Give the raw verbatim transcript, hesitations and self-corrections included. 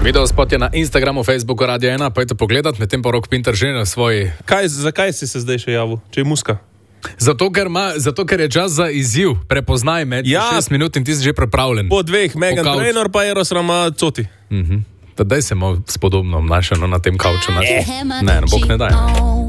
Video spot je na Instagramu, Facebooku, Radio ena, pojďte pogledat, medtem pa Rok Pinter že na svoj... Kaj, zakaj si se zdaj še javil, če je muska? Zato ker, ma, zato, ker je čas za izziv, prepoznaj med ja, šest minut in ti si že pripravljen. Po dveh, Megan Trainor pa Eros Ramazzotti. Mhm. Daj se malo spodobno obnašano na tem kauču. Ne, ne, Bog ne daj.